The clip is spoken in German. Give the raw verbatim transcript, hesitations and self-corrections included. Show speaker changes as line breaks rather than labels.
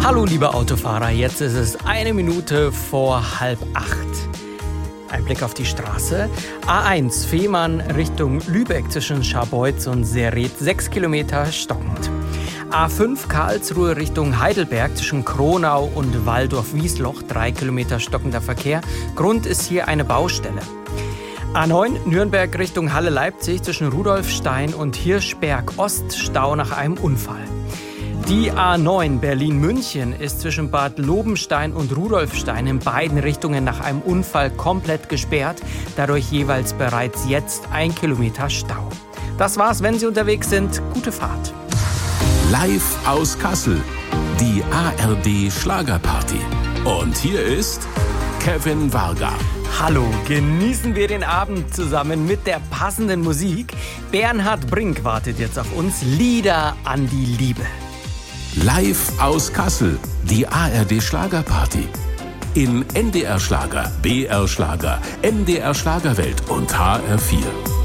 Hallo liebe Autofahrer, jetzt ist es eine Minute vor halb acht. Ein Blick auf die Straße. A eins Fehmarn Richtung Lübeck zwischen Scharbeutz und Serret, sechs Kilometer stockend. A fünf Karlsruhe Richtung Heidelberg zwischen Kronau und Waldorf-Wiesloch, drei Kilometer stockender Verkehr. Grund ist hier eine Baustelle. A neun Nürnberg Richtung Halle-Leipzig zwischen Rudolfstein und Hirschberg Ost, Stau nach einem Unfall. Die A neun Berlin-München ist zwischen Bad Lobenstein und Rudolfstein in beiden Richtungen nach einem Unfall komplett gesperrt, dadurch jeweils bereits jetzt ein Kilometer Stau. Das war's, wenn Sie unterwegs sind. Gute Fahrt.
Live aus Kassel, die A R D Schlagerparty. Und hier ist Kevin Varga.
Hallo, genießen wir den Abend zusammen mit der passenden Musik. Bernhard Brink wartet jetzt auf uns. Lieder an die Liebe.
Live aus Kassel, die A R D Schlagerparty. In N D R Schlager, B R Schlager, M D R Schlagerwelt und H R vier.